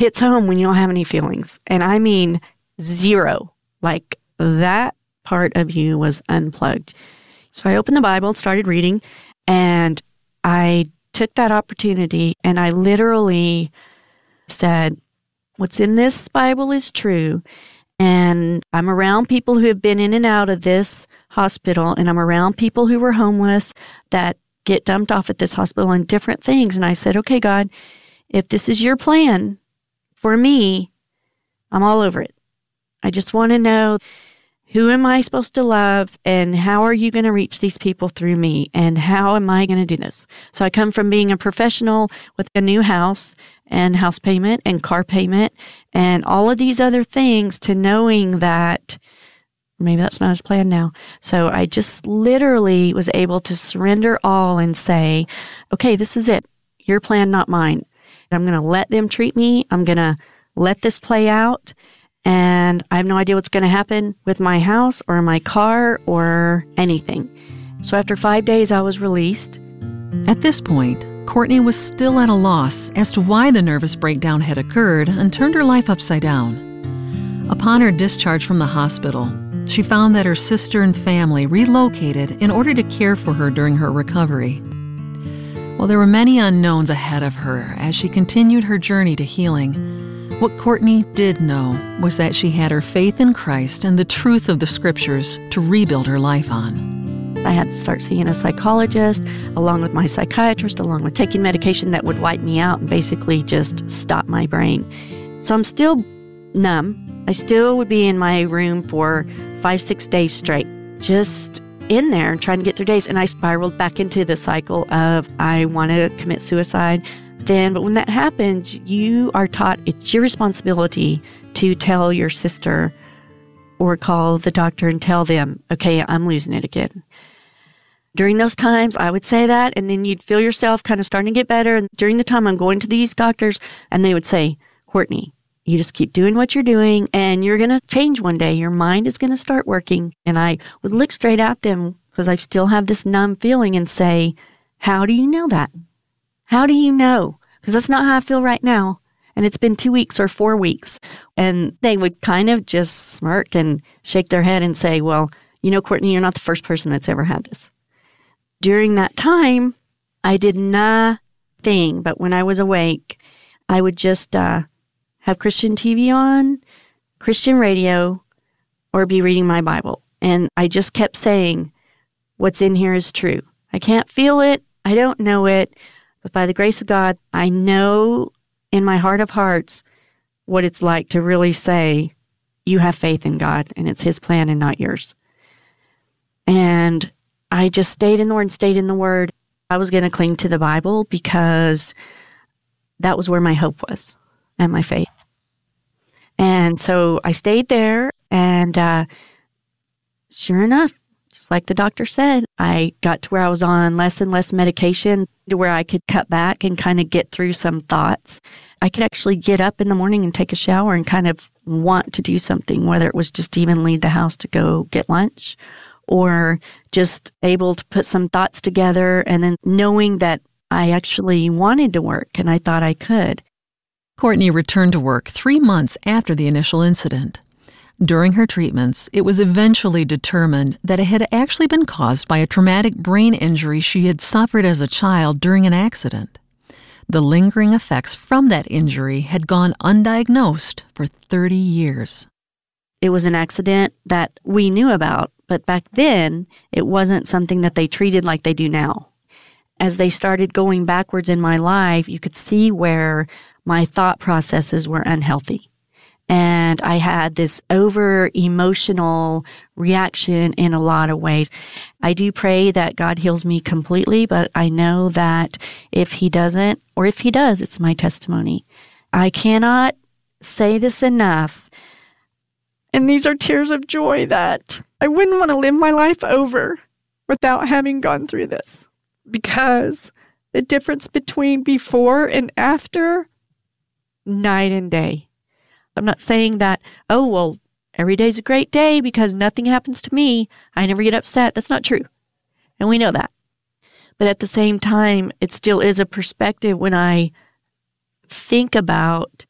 hits home when you don't have any feelings. And I mean zero. Like that part of you was unplugged. So I opened the Bible and started reading, and I took that opportunity and I literally said, what's in this Bible is true. And I'm around people who have been in and out of this hospital, and I'm around people who were homeless that get dumped off at this hospital and different things. And I said, okay, God, if this is your plan for me, I'm all over it. I just want to know, who am I supposed to love, and how are you going to reach these people through me, and how am I going to do this? So I come from being a professional with a new house and house payment and car payment and all of these other things to knowing that maybe that's not his plan now. So I just literally was able to surrender all and say, okay, this is it. Your plan, not mine. I'm going to let them treat me. I'm going to let this play out. And I have no idea what's going to happen with my house or my car or anything. So after 5 days, I was released. At this point, Courtney was still at a loss as to why the nervous breakdown had occurred and turned her life upside down. Upon her discharge from the hospital, she found that her sister and family relocated in order to care for her during her recovery. While there were many unknowns ahead of her as she continued her journey to healing, what Courtney did know was that she had her faith in Christ and the truth of the Scriptures to rebuild her life on. I had to start seeing a psychologist, along with my psychiatrist, along with taking medication that would wipe me out and basically just stop my brain. So I'm still numb. I still would be in my room for 5-6 days straight, just in there and trying to get through days. And I spiraled back into the cycle of I want to commit suicide. But when that happens, you are taught it's your responsibility to tell your sister or call the doctor and tell them, okay, I'm losing it again. During those times, I would say that, and then you'd feel yourself kind of starting to get better. And during the time I'm going to these doctors, and they would say, Courtney, you just keep doing what you're doing, and you're going to change one day. Your mind is going to start working. And I would look straight at them because I still have this numb feeling and say, how do you know that? How do you know? Because that's not how I feel right now. And it's been 2 weeks or 4 weeks. And they would kind of just smirk and shake their head and say, well, you know, Courtney, you're not the first person that's ever had this. During that time, I did nothing. But when I was awake, I would just have Christian TV on, Christian radio, or be reading my Bible. And I just kept saying, what's in here is true. I can't feel it. I don't know it. But by the grace of God, I know in my heart of hearts what it's like to really say, you have faith in God, and it's His plan and not yours. And I just stayed in the Word and stayed in the Word. I was going to cling to the Bible because that was where my hope was and my faith. And so I stayed there, and sure enough, just like the doctor said, I got to where I was on less and less medication to where I could cut back and kind of get through some thoughts. I could actually get up in the morning and take a shower and kind of want to do something, whether it was just even leave the house to go get lunch or just able to put some thoughts together and then knowing that I actually wanted to work and I thought I could. Courtney returned to work 3 months after the initial incident. During her treatments, it was eventually determined that it had actually been caused by a traumatic brain injury she had suffered as a child during an accident. The lingering effects from that injury had gone undiagnosed for 30 years. It was an accident that we knew about, but back then, it wasn't something that they treated like they do now. As they started going backwards in my life, you could see where my thought processes were unhealthy. And I had this over-emotional reaction in a lot of ways. I do pray that God heals me completely, but I know that if He doesn't, or if He does, it's my testimony. I cannot say this enough. And these are tears of joy that I wouldn't want to live my life over without having gone through this. Because the difference between before and after, night and day. I'm not saying that, oh, well, every day's a great day because nothing happens to me. I never get upset. That's not true. And we know that. But at the same time, it still is a perspective when I think about